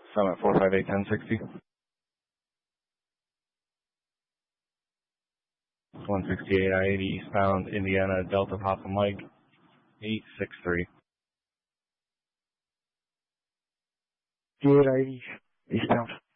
Summit 458-1060. 168 I-80 eastbound, Indiana, Delta Papa Mike, 863. 68 I-80 eastbound.